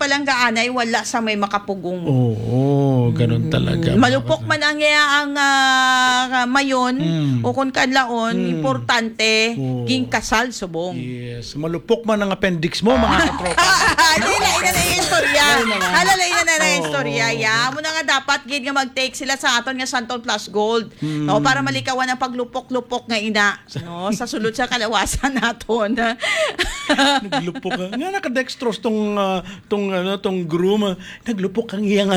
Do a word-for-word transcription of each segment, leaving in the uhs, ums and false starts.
palang gaanay, wala sa may makapugong. Oo, ganun talaga. Malupok man ang ang uh, mayon Mm. o kung kadlaon, Mm. importante, Oo. ging kasal subong. Yes, malupok man ang appendix mo, mga katropa. Dili ina na yung istorya. Halalay na na na yung Oo. istorya. Ya, mo na nga dapat gid nga mag-take sila sa aton nga Santon Plus Gold. Mm. No, para malikawan ang paglupok-lupok nga ina, no, sa sulod sa kalawasan naton. Naglupok ka. Nga nakadextrose tong ah, tong ano tong groom. ah. Naglupok ang iyangan.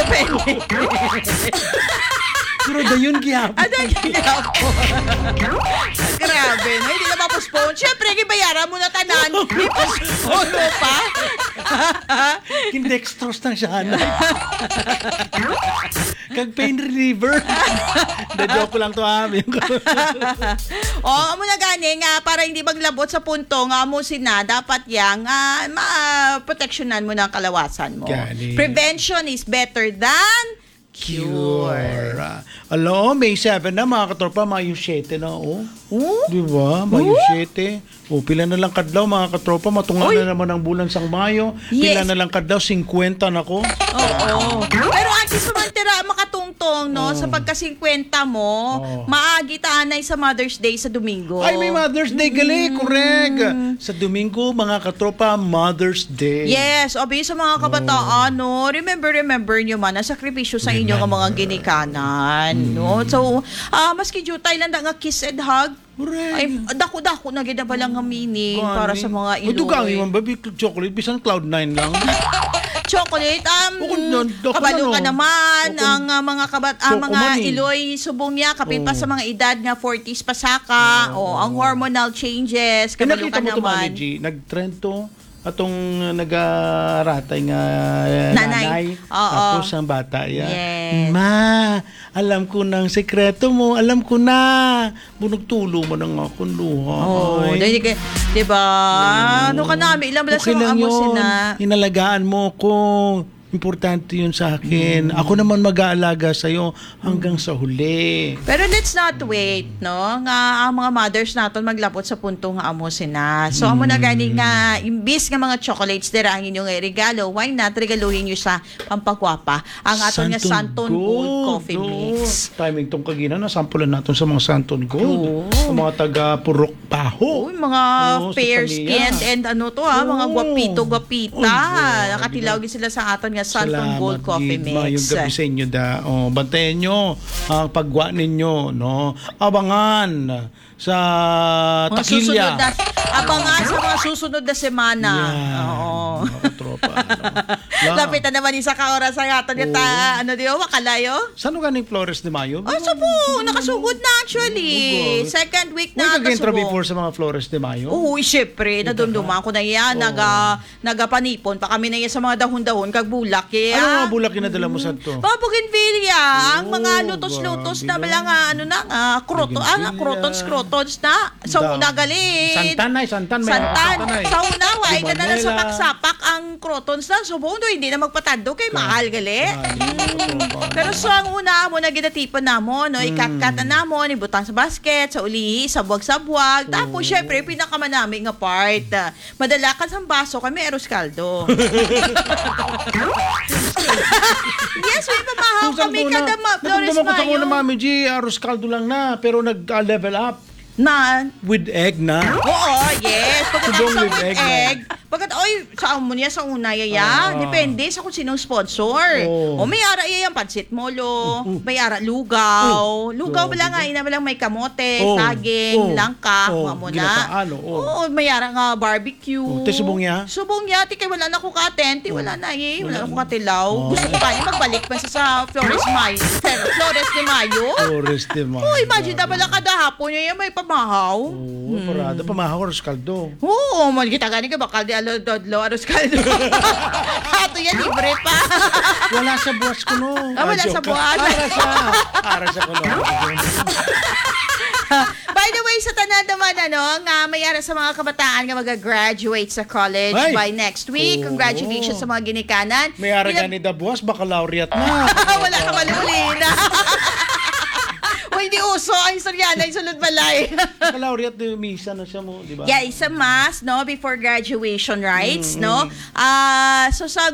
Pero dayon gihapon. Ano ginawa po? Grabe, no? Hindi na ma-postpone. Siyempre, gibayaran mo na tanan. I-postpone mo pa. Kindextrose na siya. Hanay. Kag pain reliever. Da-joke ko lang to ha. O, amo na gani nga, para hindi maglabot sa punto nga mo sina, dapat yang uh, ma-protectionan mo ng kalawasan mo. Gani. Prevention is better than Cure. Ah, Alam, May seven na mga katropa, Mayo seven na. Oh. Oh? Di ba? Mayo seven. O, pila na lang kadlaw mga katropa, matunga Oy. na naman ang bulan sang Mayo. Pila Yes. na lang kadlaw, fifty na ko. Oo. Pero antes sumantira makatungtong, no, Oh. sa pagka-fifty mo, Oh. maagi taanay sa Mother's Day sa Domingo. Ay, may Mother's Day gali, correct. Sa Domingo, mga katropa, Mother's Day. Yes, obi sa mga kabataan, no. Remember, remember nyo man, ang sakripisyo sa inyo ng mga ginikanan, no. So, ah maski jutay lang na nga kiss and hug, Correct. ay dako-dako na gid na balang nga meaning Gani. para sa mga O, dugang Iloy. iman ba, big chocolate, bisan cloud nine lang. Chocolate, um, Bukod nun, dako kabalo na, ka no? naman, Bukod- ang ah, mga kabat, ah, Choco mga man, eh. Iloy subong niya, kapit pa Oh. sa mga edad nga forties pa saka, o ang hormonal changes, Eh, kabalo nakita ka mo ito, Mami naman. G, nag-trend to, atong uh, nag-aratay nga uh, Nanay. nanay. Oo. Tapos ang bata yan. Yes. Ma, alam ko ng sekreto mo, alam ko na. Bunog tulo mo ng akong luha. Oh, Ay. dahil ka, di ba? Ano ka namin, ilang belas Okay mo lang amo yun. sina. Inalagaan mo ko. Importante yun sa akin. Mm. Ako naman mag-aalaga sa'yo hanggang sa huli. Pero let's not wait, no? Nga ang mga mothers naton maglapot sa punto nga amo sina. So amo na gani nga imbis nga mga chocolates dira ang inyong regalo, why not regaluhin niyo sa pampagwapa ang aton nga Santon Gold Coffee no. Mix. Timing tong kagina na sampulan natin sa mga Santon Gold. Oo. Sa mga taga Purok Paho. Uy, mga Oo, sa fair Pamilya. skinned and ano to ha, mga Oo. gwapito-gwapita. Uy, Nakatilaw gid sila sa aton nga Santon Salamat, Gold Coffee Gid. Mayong Mix. gabi sa inyo da. Oh, bantayan nyo ang pagwa ninyo, no? Abangan sa Mga susunod Takilya. na, abangan sa mga susunod na semana. Yan, Oo. mga katropa. Ano. La- Lapitan naman isa ka oras sa yaton yung ta, ano diyo, makalayo. Saan ganing Flores de Mayo? Oh, so po, nakasugod na actually. Bugol. Second week Uy, na kag-intro nakasugod. before sa mga Flores de Mayo? Uy, syempre, nadumduman ko na yan. Naga, nagapanipon pa kami na yan sa mga dahon-dahon, kag bulak. Yeah. Ano mga bulak ginadala mo sa to? Mga bougainvillea, ang mga Oh, lutos-lutos grabe na na. mga ano na, uh, kroto, ah, Bougainvillea. crotons-crotons na. Sa Da- una galit. Santan ay, santan. May Santan. santan ay. Sa una, why ka na lang Manila. sapak-sapak ang crotons na. So, buong hindi na magpatado kay mahal gali. Mm. Pero so, ang una mo na ginatipan na mo, no, ikat-kat na mo, ibutang sa basket, sa ulihi, sabwag-sabwag. Tapos, syempre, pinakamanaming nga part. ah, madalakan sa baso, kami eros kaldo. Yes, may pamahaw kami kada ma- Flores Nakamdaman ko sa Mayo. una, Mami G, arroz caldo lang na, pero nag-level up. Na, With egg na. oo, yes. Pagkatapos Subong sa with with egg na. egg, pagkat, oy, sa amo niya, sa una yaya, Ah. depende sa kung sinong sponsor. Oh. O may ara iya yung pansit molo, may ara lugaw. Lugaw Oh, pala nga, ina lang may kamote, Oh. saging, Oh. langka, Oh, mga mo na. ginataan, oo. Oo, may ara nga barbecue. Oh, te subong niya? Subong niya, ti kay wala na ko katen, ti wala na eh, wala na ko Wala. katilaw. Oh. Gusto ko kaya magbalik pa sa, sa Flores Mayo. Flores de Mayo. Flores de Mayo. Oh, imagine na pala kada hapon niya may pamahaw. Oo, parada. Pamahaw arroz caldo. Oo, man kita gani ka bakal di alo dodlo aros kaldo. Ato yan libre pa. Wala sa buwas ko no. Ah, wala joke sa ka. buwas. Ara sa. Ara sa kuno. By the way, sa tanan naman ano, nga may ara sa mga kabataan nga mag-graduate sa college Ay! by next week. Oo. Congratulations sa mga ginikanan. May ara Pinag- gani da buwas, baccalaureate na. Wala ka maluli na. O hindi uso ang istorya na isulod balay. Baccalaureate na misa na siya mo, di ba? Yeah, isa mas, no, before graduation rights, no? Ah, so sa